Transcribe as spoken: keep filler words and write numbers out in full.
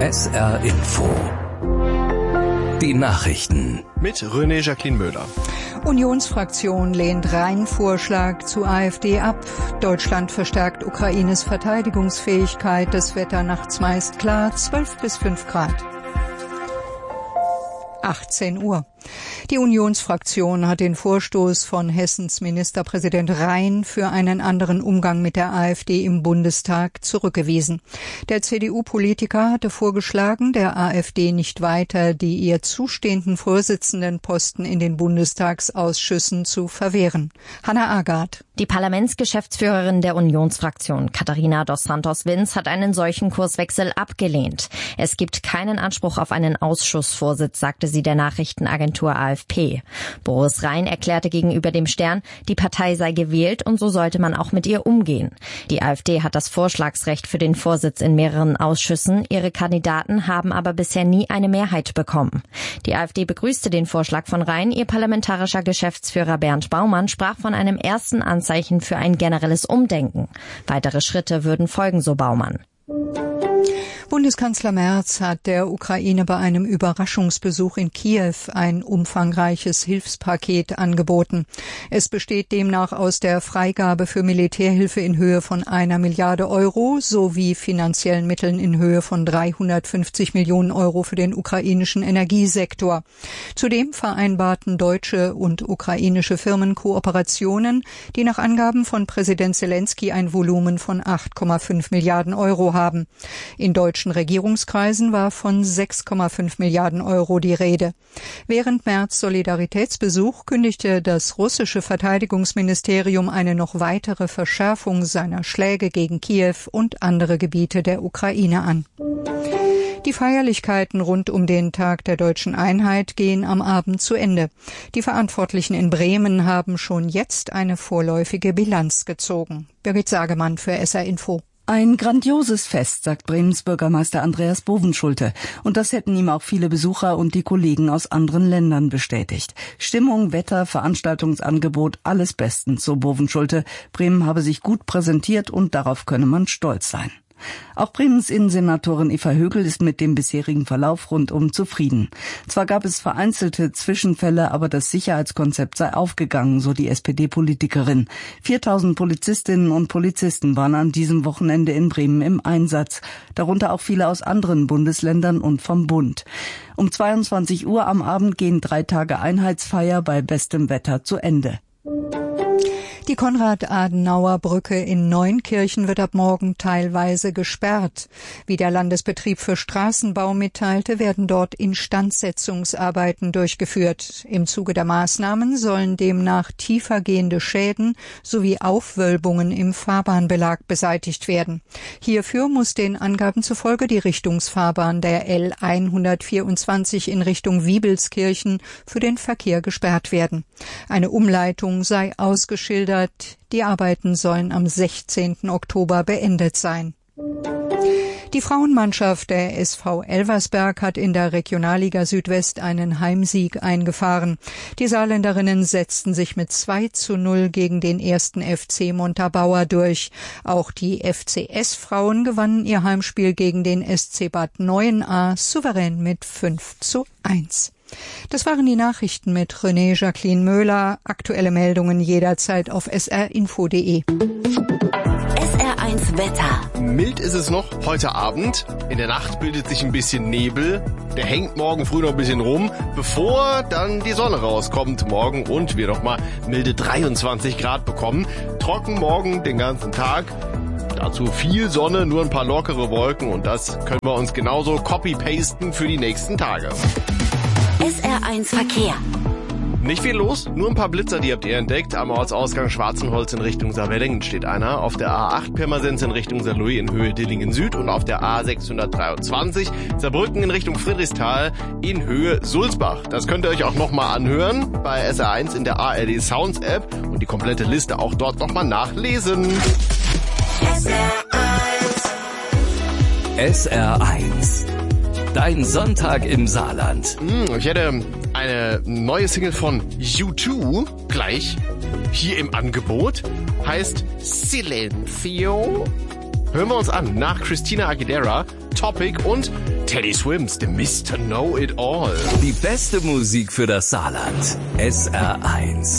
S R Info. Die Nachrichten. Mit René Jacqueline Möller. Unionsfraktion lehnt Rhein-Vorschlag zu AfD ab. Deutschland verstärkt Ukraines Verteidigungsfähigkeit. Das Wetter nachts meist klar, zwölf bis fünf Grad. achtzehn Uhr. Die Unionsfraktion hat den Vorstoß von Hessens Ministerpräsident Rhein für einen anderen Umgang mit der AfD im Bundestag zurückgewiesen. Der C D U-Politiker hatte vorgeschlagen, der AfD nicht weiter die ihr zustehenden Vorsitzendenposten in den Bundestagsausschüssen zu verwehren. Hanna Agard. Die Parlamentsgeschäftsführerin der Unionsfraktion, Katharina dos Santos-Vinz, hat einen solchen Kurswechsel abgelehnt. Es gibt keinen Anspruch auf einen Ausschussvorsitz, sagte sie der Nachrichtenagentur A F P. Boris Rhein erklärte gegenüber dem Stern, die Partei sei gewählt und so sollte man auch mit ihr umgehen. Die AfD hat das Vorschlagsrecht für den Vorsitz in mehreren Ausschüssen. Ihre Kandidaten haben aber bisher nie eine Mehrheit bekommen. Die AfD begrüßte den Vorschlag von Rhein. Ihr parlamentarischer Geschäftsführer Bernd Baumann sprach von einem ersten Anzeichen für ein generelles Umdenken. Weitere Schritte würden folgen, so Baumann. Bundeskanzler Merz hat der Ukraine bei einem Überraschungsbesuch in Kiew ein umfangreiches Hilfspaket angeboten. Es besteht demnach aus der Freigabe für Militärhilfe in Höhe von einer Milliarde Euro sowie finanziellen Mitteln in Höhe von dreihundertfünfzig Millionen Euro für den ukrainischen Energiesektor. Zudem vereinbarten deutsche und ukrainische Firmen Kooperationen, die nach Angaben von Präsident Zelensky ein Volumen von acht Komma fünf Milliarden Euro haben. In deutschen Regierungskreisen war von sechs Komma fünf Milliarden Euro die Rede. Während Merz' Solidaritätsbesuch kündigte das russische Verteidigungsministerium eine noch weitere Verschärfung seiner Schläge gegen Kiew und andere Gebiete der Ukraine an. Die Feierlichkeiten rund um den Tag der deutschen Einheit gehen am Abend zu Ende. Die Verantwortlichen in Bremen haben schon jetzt eine vorläufige Bilanz gezogen. Birgit Sagemann für S R Info. Ein grandioses Fest, sagt Bremens Bürgermeister Andreas Bovenschulte. Und das hätten ihm auch viele Besucher und die Kollegen aus anderen Ländern bestätigt. Stimmung, Wetter, Veranstaltungsangebot, alles bestens, so Bovenschulte. Bremen habe sich gut präsentiert und darauf könne man stolz sein. Auch Bremens Innensenatorin Eva Högel ist mit dem bisherigen Verlauf rundum zufrieden. Zwar gab es vereinzelte Zwischenfälle, aber das Sicherheitskonzept sei aufgegangen, so die S P D-Politikerin. viertausend Polizistinnen und Polizisten waren an diesem Wochenende in Bremen im Einsatz, darunter auch viele aus anderen Bundesländern und vom Bund. Um zweiundzwanzig Uhr am Abend gehen drei Tage Einheitsfeier bei bestem Wetter zu Ende. Die Konrad-Adenauer-Brücke in Neunkirchen wird ab morgen teilweise gesperrt. Wie der Landesbetrieb für Straßenbau mitteilte, werden dort Instandsetzungsarbeiten durchgeführt. Im Zuge der Maßnahmen sollen demnach tiefergehende Schäden sowie Aufwölbungen im Fahrbahnbelag beseitigt werden. Hierfür muss den Angaben zufolge die Richtungsfahrbahn der L hundertvierundzwanzig in Richtung Wiebelskirchen für den Verkehr gesperrt werden. Eine Umleitung sei ausgeschildert. Die Arbeiten sollen am sechzehnten Oktober beendet sein. Die Frauenmannschaft der S V Elversberg hat in der Regionalliga Südwest einen Heimsieg eingefahren. Die Saarländerinnen setzten sich mit zwei zu null gegen den ersten F C Montabaur durch. Auch die F C S-Frauen gewannen ihr Heimspiel gegen den S C Bad Neuenahr souverän mit fünf zu eins. Das waren die Nachrichten mit René Jacqueline Möller. Aktuelle Meldungen jederzeit auf s r info punkt d e. S R eins Wetter. Mild ist es noch heute Abend. In der Nacht bildet sich ein bisschen Nebel. Der hängt morgen früh noch ein bisschen rum, bevor dann die Sonne rauskommt morgen und wir nochmal milde dreiundzwanzig Grad bekommen. Trocken morgen den ganzen Tag. Dazu viel Sonne, nur ein paar lockere Wolken und das können wir uns genauso copy-pasten für die nächsten Tage. S R eins Verkehr. Nicht viel los, nur ein paar Blitzer, die habt ihr entdeckt. Am Ortsausgang Schwarzenholz in Richtung Saarwellingen steht einer. Auf der A acht Pirmasens in Richtung Saarlouis in Höhe Dillingen Süd und auf der A sechshundertdreiundzwanzig Saarbrücken in Richtung Friedrichsthal in Höhe Sulzbach. Das könnt ihr euch auch nochmal anhören bei S R eins in der A R D Sounds App und die komplette Liste auch dort nochmal nachlesen. S R eins. S R eins. Dein Sonntag im Saarland. Ich hätte eine neue Single von U zwei gleich hier im Angebot. Heißt Silencio. Hören wir uns an. Nach Christina Aguilera, Topic und Teddy Swims, The Mister Know It All. Die beste Musik für das Saarland. S R eins.